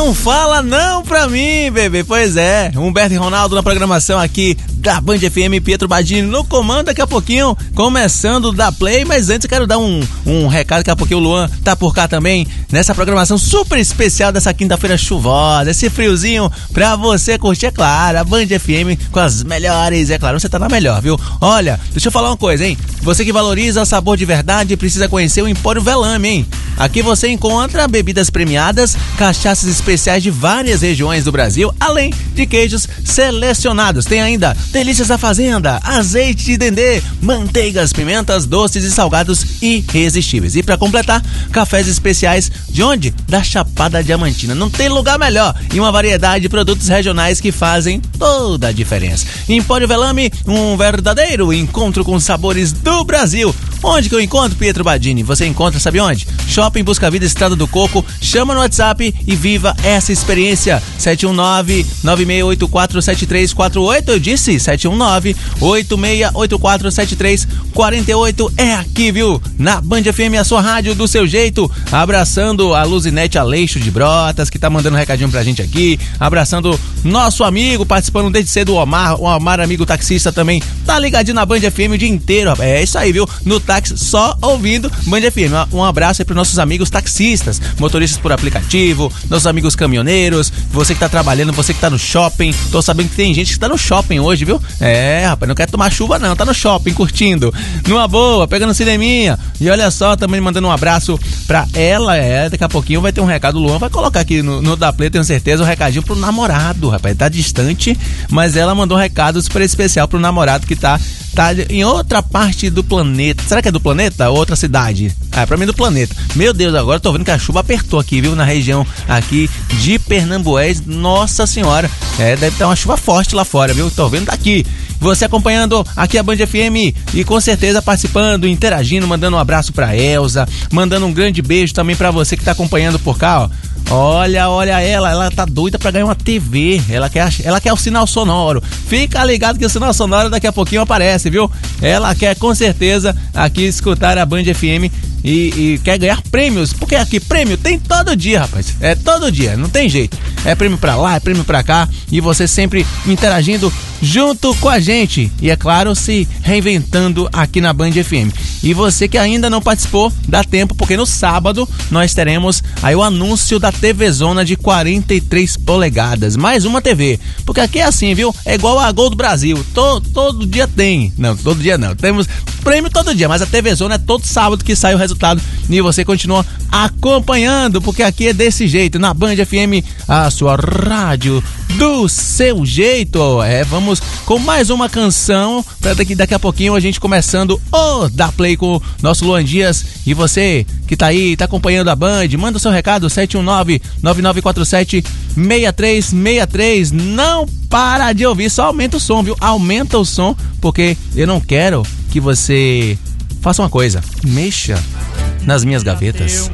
Não fala não pra mim, bebê. Pois é, Humberto e Ronaldo na programação aqui da Band FM, Pietro Badini no comando, daqui a pouquinho começando da Play, mas antes eu quero dar um recado, daqui a pouquinho o Luan tá por cá também, nessa programação super especial dessa quinta-feira chuvosa, esse friozinho pra você curtir, é claro, a Band FM com as melhores, é claro, você tá na melhor, viu? Olha, deixa eu falar uma coisa, hein? Você que valoriza sabor de verdade precisa conhecer o Empório Velame, hein? Aqui você encontra bebidas premiadas, cachaças especiais de várias regiões do Brasil, além de queijos selecionados. Tem ainda delícias da fazenda, azeite de dendê, manteigas, pimentas, doces e salgados irresistíveis. E para completar, cafés especiais de onde? Da Chapada Diamantina. Não tem lugar melhor. E uma variedade de produtos regionais que fazem toda a diferença. Empório Velame, um verdadeiro encontro com sabores do Brasil. Onde que eu encontro, Pietro Badini? Você encontra, sabe onde? Shopping Busca Vida, Estrada do Coco. Chama no WhatsApp e viva essa experiência. 719-9684-7348. Eu disse 719-8684-7348. É aqui, viu? Na Band FM, a sua rádio do seu jeito. Abraçando a Luzinete Aleixo de Brotas, que tá mandando um recadinho pra gente aqui. Abraçando nosso amigo, participando desde cedo, o Omar, amigo taxista também. Tá ligadinho na Band FM o dia inteiro, rapaz. É isso aí, viu? No táxi, só ouvindo Band FM. Um abraço aí pros nossos amigos taxistas, motoristas por aplicativo, nossos amigos caminhoneiros, você que tá trabalhando, você que tá no shopping. Tô sabendo que tem gente que tá no shopping hoje, viu? É, rapaz, não quer tomar chuva não, tá no shopping, curtindo, numa boa, pegando cineminha. E olha só, também mandando um abraço pra ela, daqui a pouquinho vai ter um recado, o Luan vai colocar aqui no da Play, tenho certeza, um recadinho pro namorado, rapaz, tá distante, mas ela mandou um recado super especial pro namorado que tá em outra parte do planeta. Será que é do planeta ou outra cidade? Ah, pra mim é do planeta. Meu Deus, agora tô vendo que a chuva apertou aqui, viu? Na região aqui de Pernambués. Nossa senhora. Deve ter uma chuva forte lá fora, viu? Tô vendo daqui. Você acompanhando aqui a Band FM e com certeza participando, interagindo, mandando um abraço pra Elza, mandando um grande beijo também pra você que tá acompanhando por cá, ó. Olha ela tá doida pra ganhar uma TV, ela quer o sinal sonoro. Fica ligado que o sinal sonoro daqui a pouquinho aparece, viu? Ela quer com certeza aqui escutar a Band FM e quer ganhar prêmios, porque aqui prêmio tem todo dia, rapaz, todo dia, não tem jeito, é prêmio pra lá, é prêmio pra cá, e você sempre interagindo junto com a gente, e é claro, se reinventando aqui na Band FM. E você que ainda não participou, dá tempo, porque no sábado nós teremos aí o anúncio da TV Zona de 43 polegadas, mais uma TV, porque aqui é assim, viu? É igual a Gol do Brasil, todo dia tem, não, todo dia não, temos prêmio todo dia, mas a TV Zona é todo sábado que sai o resultado, e você continua acompanhando, porque aqui é desse jeito, na Band FM, a sua rádio do seu jeito. Vamos com mais uma canção, para daqui a pouquinho a gente começando o Da Play com o nosso Luan Dias. E você que tá aí, tá acompanhando a Band, manda o seu recado, 719-9947-6363. Não para de ouvir, só aumenta o som, viu? Aumenta o som, porque eu não quero que você faça uma coisa, mexa nas minhas gavetas.